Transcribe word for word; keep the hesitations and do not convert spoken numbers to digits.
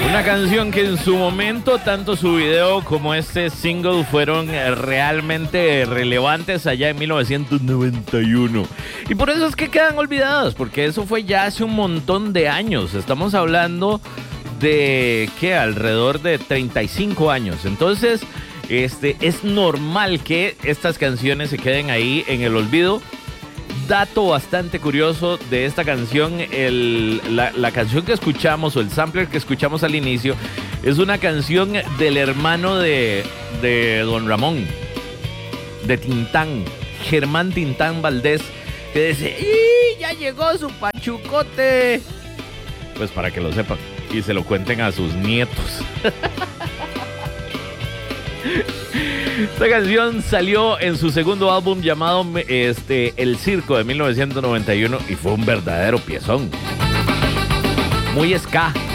Una canción que en su momento, tanto su video como este single fueron realmente relevantes allá en mil novecientos noventa y uno. Y por eso es que quedan olvidadas, porque eso fue ya hace un montón de años. Estamos hablando de, ¿qué? Alrededor de treinta y cinco años. Entonces, este, es normal que estas canciones se queden ahí en el olvido. Dato bastante curioso de esta canción, el, la, la canción que escuchamos o el sampler que escuchamos al inicio es una canción del hermano de, de Don Ramón, de Tintán, Germán Tintán Valdés, que dice, ¡y ya llegó su pachucote! Pues para que lo sepan y se lo cuenten a sus nietos. Esta canción salió en su segundo álbum llamado este, El Circo de mil novecientos noventa y uno y fue un verdadero piezón. Muy ska.